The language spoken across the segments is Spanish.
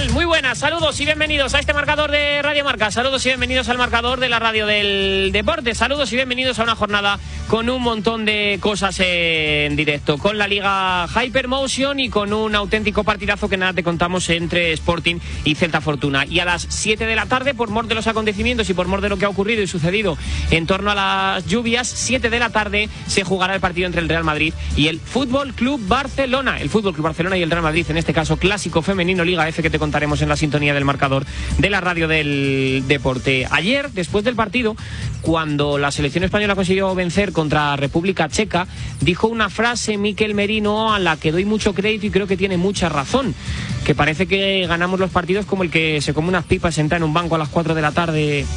tal? Muy buenas, saludos y bienvenidos a este marcador de Radio Marca. Saludos y bienvenidos al marcador de la radio del deporte. Saludos y bienvenidos a una jornada con un montón de cosas en directo. Con la Liga Hypermotion y con un auténtico partidazo que nada te contamos entre Sporting y Celta Fortuna. Y a las 7 de la tarde, por mor de los acontecimientos y por mor de lo que ha ocurrido y sucedido en torno a las lluvias, 7 de la tarde se jugará el partido entre el Real Madrid y el Fútbol Club Barcelona. El Fútbol Club Barcelona y el Real Madrid, en este caso clásico femenino Liga F, que te contaremos en la sintonía del marcador de la radio del deporte. Ayer, después del partido, cuando la selección española consiguió vencer contra República Checa, dijo una frase Mikel Merino a la que doy mucho crédito y creo que tiene mucha razón, que parece que ganamos los partidos como el que se come unas pipas sentado en un banco a las 4 de la tarde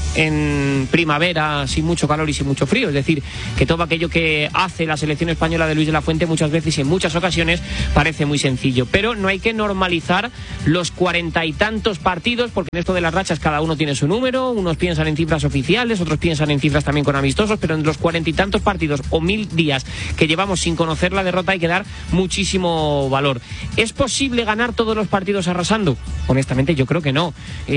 en primavera, sin mucho calor y sin mucho frío. Es decir, que todo aquello que hace la selección española de Luis de la Fuente muchas veces y en muchas ocasiones parece muy sencillo, pero no hay que normalizar los 40 y tantos partidos, porque en esto de las rachas cada uno tiene su número, unos piensan en cifras oficiales, otros piensan en cifras también con amistosos, pero en los 40 y tantos partidos o 1000 días que llevamos sin conocer la derrota hay que dar muchísimo valor. ¿Es posible ganar todos los partidos arrasando? Honestamente yo creo que no,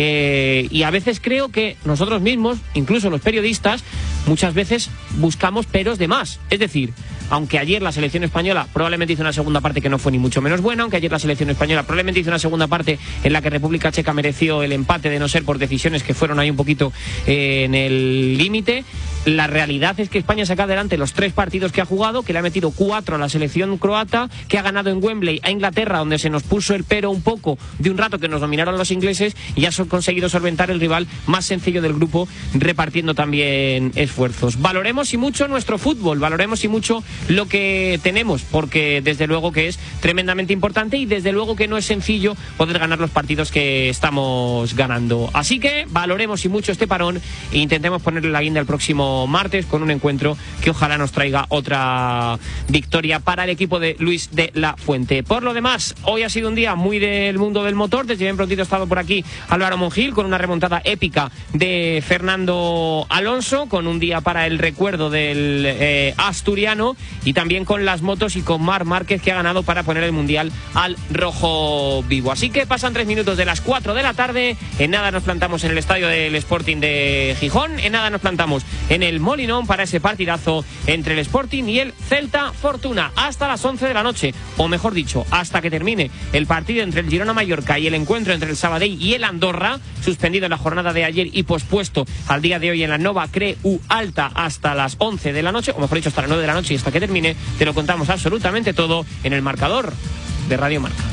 y a veces creo que nosotros mismos, incluso los periodistas, muchas veces buscamos peros de más. Es decir, aunque ayer la selección española probablemente hizo una segunda parte que no fue ni mucho menos buena, aunque ayer la selección española probablemente hizo una segunda parte en la que República Checa mereció el empate, de no ser por decisiones que fueron ahí un poquito en el límite, la realidad es que España saca adelante los 3 partidos que ha jugado, que le ha metido 4 a la selección croata, que ha ganado en Wembley a Inglaterra, donde se nos puso el pero un poco de un rato que nos dominaron los ingleses, y ha conseguido solventar el rival más sencillo del grupo, repartiendo también esfuerzos. Valoremos y mucho nuestro fútbol, valoremos y mucho lo que tenemos, porque desde luego que es tremendamente importante y desde luego que no es sencillo poder ganar los partidos que estamos ganando. Así que valoremos y mucho este parón e intentemos ponerle la guinda el próximo martes con un encuentro que ojalá nos traiga otra victoria para el equipo de Luis de la Fuente. Por lo demás, hoy ha sido un día muy del mundo del motor. Desde bien prontito ha estado por aquí Álvaro Monjil con una remontada épica de Fernando Alonso, con un día para el recuerdo del asturiano, y también con las motos y con Marc Márquez, que ha ganado para poner el Mundial al rojo vivo. Así que pasan 3 minutos de las 4 de la tarde. En nada nos plantamos en el estadio del Sporting de Gijón. En nada nos plantamos en el Molinón para ese partidazo entre el Sporting y el Celta Fortuna. Hasta las 11 de la noche, o mejor dicho, hasta que termine el partido entre el Girona Mallorca y el encuentro entre el Sabadell y el Andorra, suspendido en la jornada de ayer y pospuesto al día de hoy en la Nova Creu Alta hasta las 11 de la noche, o mejor dicho, hasta las 9 de la noche, y hasta que termine, te lo contamos absolutamente todo en el marcador de Radio Marca.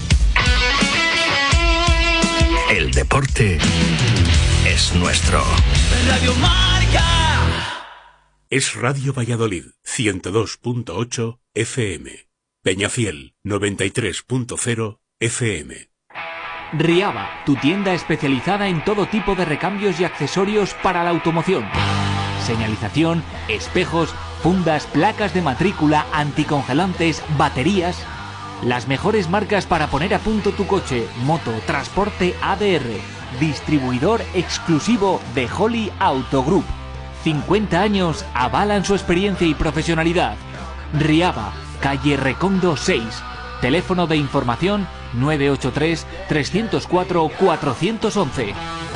El deporte es nuestro. Radio Marca. Es Radio Valladolid, 102.8 FM. Peñafiel, 93.0 FM. Riaba, tu tienda especializada en todo tipo de recambios y accesorios para la automoción. Señalización, espejos, fundas, placas de matrícula, anticongelantes, baterías. Las mejores marcas para poner a punto tu coche, moto, transporte ADR. Distribuidor exclusivo de Holly Auto Group. 50 años avalan su experiencia y profesionalidad. Riaba, calle Recondo 6. Teléfono de información 983 304 411.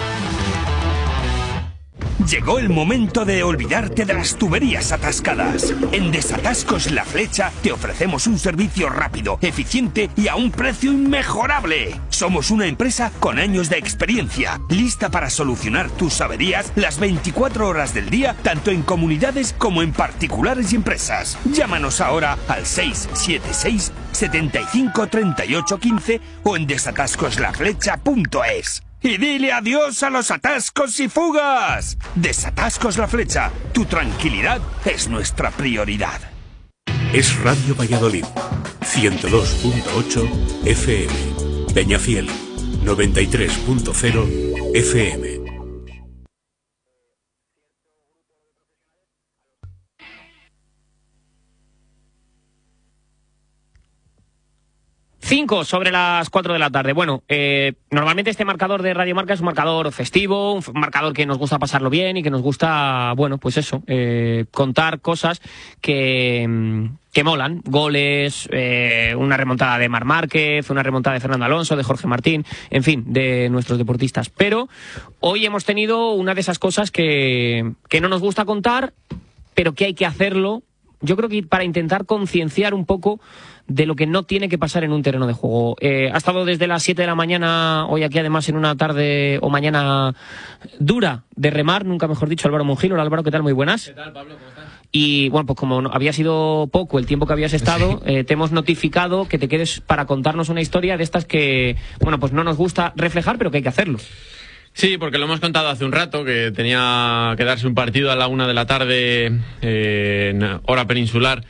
Llegó el momento de olvidarte de las tuberías atascadas. En Desatascos La Flecha te ofrecemos un servicio rápido, eficiente y a un precio inmejorable. Somos una empresa con años de experiencia, lista para solucionar tus averías las 24 horas del día, tanto en comunidades como en particulares y empresas. Llámanos ahora al 676 75 38 15 o en desatascoslaflecha.es. Y dile adiós a los atascos y fugas. Desatascos La Flecha, tu tranquilidad es nuestra prioridad. Es Radio Valladolid, 102.8 FM. Peñafiel, 93.0 FM. 5 sobre las 4 de la tarde. Bueno, normalmente este marcador de Radio Marca es un marcador festivo, un marcador que nos gusta pasarlo bien y que nos gusta, bueno, pues eso, contar cosas que molan, goles, una remontada de Marc Márquez, una remontada de Fernando Alonso, de Jorge Martín, en fin, de nuestros deportistas. Pero hoy hemos tenido una de esas cosas que no nos gusta contar, pero que hay que hacerlo, yo creo que para intentar concienciar un poco de lo que no tiene que pasar en un terreno de juego. Ha estado desde las 7 de la mañana, hoy aquí además en una tarde o mañana dura de remar, nunca mejor dicho, Álvaro Mongil. Hola Álvaro, ¿qué tal? Muy buenas. ¿Qué tal, Pablo? ¿Cómo estás? Y bueno, pues como había sido poco el tiempo que habías estado, te hemos notificado que te quedes para contarnos una historia de estas que, bueno, pues no nos gusta reflejar, pero que hay que hacerlo. Sí, porque lo hemos contado hace un rato, que tenía que darse un partido a la 1 de la tarde en hora peninsular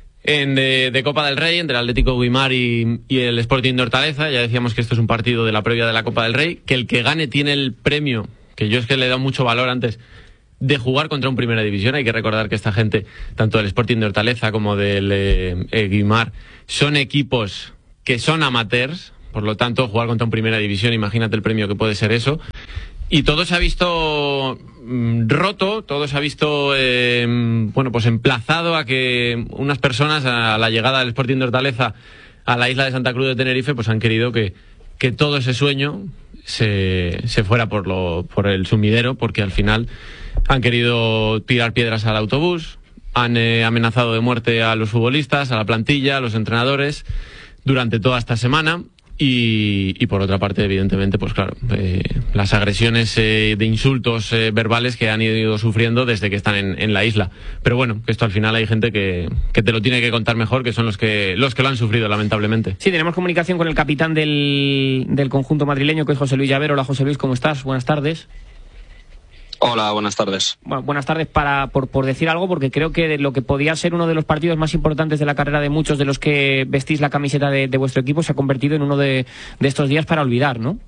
de Copa del Rey entre el Atlético Guimar y el Sporting de Hortaleza. Ya decíamos que esto es un partido de la previa de la Copa del Rey, que el que gane tiene el premio, que yo es que le he dado mucho valor antes, de jugar contra un Primera División. Hay que recordar que esta gente, tanto del Sporting de Hortaleza como del Guimar, son equipos que son amateurs. Por lo tanto, jugar contra un Primera División, imagínate el premio que puede ser eso. Y todo se ha visto roto, todo se ha visto bueno, pues emplazado a que unas personas, a la llegada del Sporting de Hortaleza a la isla de Santa Cruz de Tenerife, pues han querido que todo ese sueño se fuera por el sumidero, porque al final han querido tirar piedras al autobús, han amenazado de muerte a los futbolistas, a la plantilla, a los entrenadores durante toda esta semana. Y por otra parte, evidentemente, pues claro, las agresiones de insultos verbales que han ido sufriendo desde que están en la isla. Pero bueno, que esto al final hay gente que te lo tiene que contar mejor, que son los que lo han sufrido, lamentablemente. Sí, tenemos comunicación con el capitán del conjunto madrileño, que es José Luis Llavero. Hola José Luis, ¿cómo estás? Buenas tardes. Hola, buenas tardes. Bueno, buenas tardes por decir algo, porque creo que lo que podía ser uno de los partidos más importantes de la carrera de muchos de los que vestís la camiseta de vuestro equipo se ha convertido en uno de estos días para olvidar, ¿no?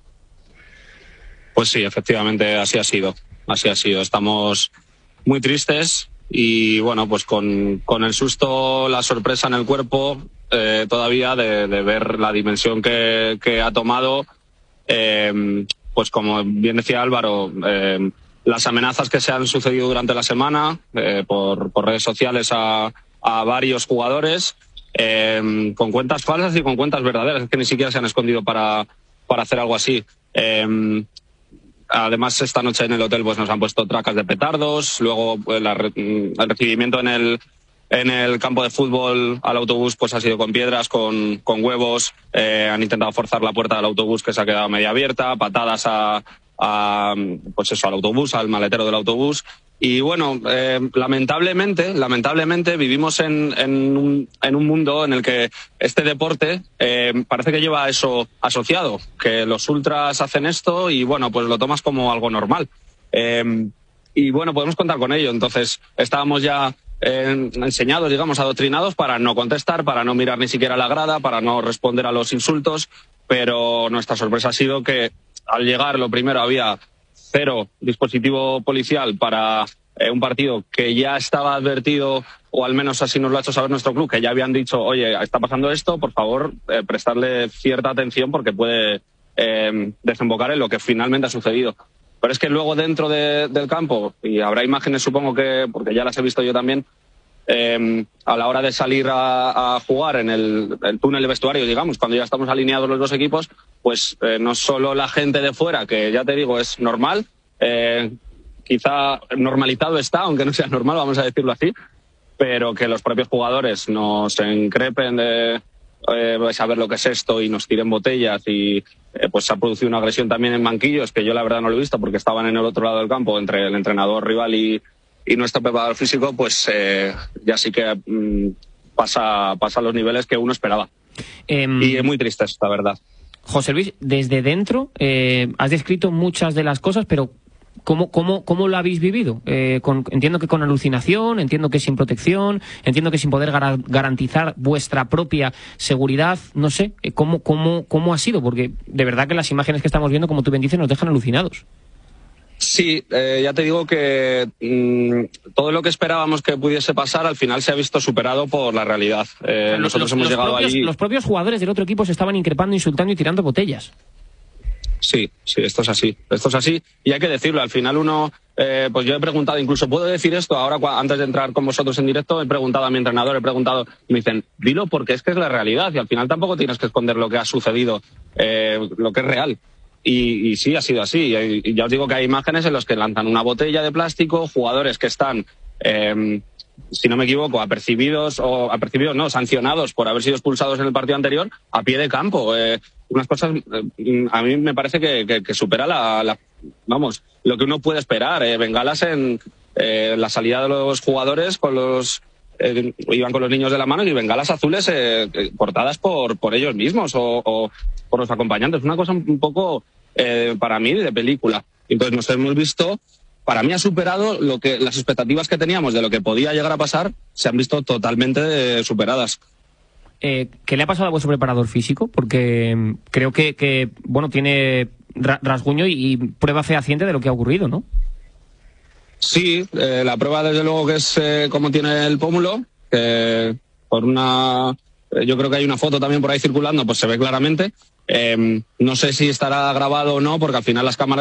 Pues sí, efectivamente, así ha sido. Estamos muy tristes y bueno, pues con el susto, la sorpresa en el cuerpo todavía de ver la dimensión que ha tomado. Pues como bien decía Álvaro, las amenazas que se han sucedido durante la semana por redes sociales a varios jugadores, con cuentas falsas y con cuentas verdaderas, que ni siquiera se han escondido para hacer algo así. Además, esta noche en el hotel pues nos han puesto tracas de petardos, luego el recibimiento en el campo de fútbol al autobús pues ha sido con piedras, con huevos, han intentado forzar la puerta del autobús que se ha quedado media abierta, patadas pues eso, al autobús, al maletero del autobús. Y bueno, lamentablemente vivimos en un mundo en el que este deporte parece que lleva eso asociado, que los ultras hacen esto y bueno, pues lo tomas como algo normal. Y bueno, podemos contar con ello. Entonces estábamos ya enseñados, digamos, adoctrinados para no contestar, para no mirar ni siquiera la grada, para no responder a los insultos, pero nuestra sorpresa ha sido que al llegar, lo primero, había 0 dispositivo policial para un partido que ya estaba advertido, o al menos así nos lo ha hecho saber nuestro club, que ya habían dicho, oye, está pasando esto, por favor, prestarle cierta atención porque puede desembocar en lo que finalmente ha sucedido. Pero es que luego dentro del campo, y habrá imágenes supongo que, porque ya las he visto yo también, a la hora de salir a jugar en el túnel de vestuario, digamos, cuando ya estamos alineados los dos equipos, pues no solo la gente de fuera, que ya te digo es normal, quizá normalizado está, aunque no sea normal, vamos a decirlo así, pero que los propios jugadores nos increpen de saber lo que es esto y nos tiren botellas y pues se ha producido una agresión también en banquillos, que yo la verdad no lo he visto porque estaban en el otro lado del campo entre el entrenador rival y nuestro preparador físico, pues ya sí que pasa los niveles que uno esperaba. Y es muy triste, la verdad. José Luis, desde dentro has descrito muchas de las cosas, pero ¿cómo lo habéis vivido? Entiendo que con alucinación, entiendo que sin protección, entiendo que sin poder garantizar vuestra propia seguridad, no sé, ¿cómo ha sido? Porque de verdad que las imágenes que estamos viendo, como tú bien dices, nos dejan alucinados. Sí, ya te digo que todo lo que esperábamos que pudiese pasar al final se ha visto superado por la realidad. Nosotros hemos llegado allí. Los propios jugadores del otro equipo se estaban increpando, insultando y tirando botellas. Sí, esto es así. Y hay que decirlo, al final uno, pues yo he preguntado, incluso puedo decir esto, ahora antes de entrar con vosotros en directo, he preguntado a mi entrenador, me dicen, dilo porque es que es la realidad y al final tampoco tienes que esconder lo que ha sucedido, lo que es real. Y sí, ha sido así. Y ya os digo que hay imágenes en las que lanzan una botella de plástico, jugadores que están, si no me equivoco, sancionados por haber sido expulsados en el partido anterior, a pie de campo. Unas cosas, a mí me parece que supera vamos, lo que uno puede esperar. Bengalas en la salida de los jugadores iban con los niños de la mano y bengalas azules portadas por ellos mismos o por los acompañantes. Una cosa un poco, para mí, de película. Entonces nos hemos visto, para mí ha superado las expectativas que teníamos de lo que podía llegar a pasar, se han visto totalmente superadas. ¿Qué le ha pasado a vuestro preparador físico? Porque creo que bueno, tiene rasguño y prueba fehaciente de lo que ha ocurrido, ¿no? Sí, la prueba desde luego que es cómo tiene el pómulo, yo creo que hay una foto también por ahí circulando, pues se ve claramente. No sé si estará grabado o no, porque al final las cámaras